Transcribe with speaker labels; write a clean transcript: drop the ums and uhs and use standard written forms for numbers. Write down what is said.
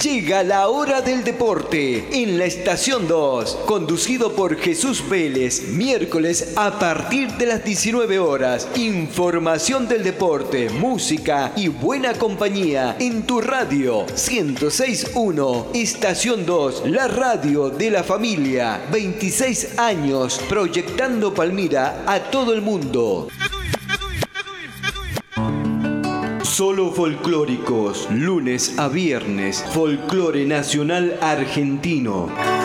Speaker 1: Llega la hora del deporte en la Estación 2, conducido por Jesús Vélez, miércoles a partir de las 19 horas. Información del deporte, música y buena compañía en tu radio 106.1, Estación 2, la radio de la familia. 26 años proyectando Palmira a todo el mundo. Solo folclóricos, lunes a viernes, folclore nacional argentino.